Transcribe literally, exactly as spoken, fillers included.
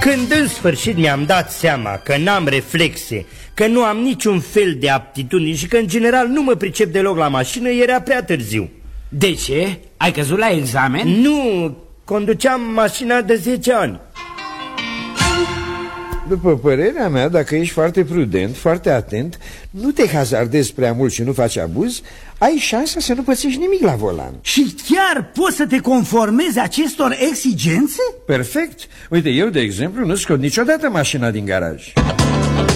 Când în sfârșit mi-am dat seama că n-am reflexe, că nu am niciun fel de aptitudini și că în general nu mă pricep deloc la mașină, era prea târziu. De ce? Ai căzut la examen? Nu, conduceam mașina de zece ani. După părerea mea, dacă ești foarte prudent, foarte atent, nu te hazardezi prea mult și nu faci abuz, ai șansa să nu pățești nimic la volan. Și chiar poți să te conformezi acestor exigențe? Perfect. Uite, eu, de exemplu, nu scot niciodată mașina din garaj.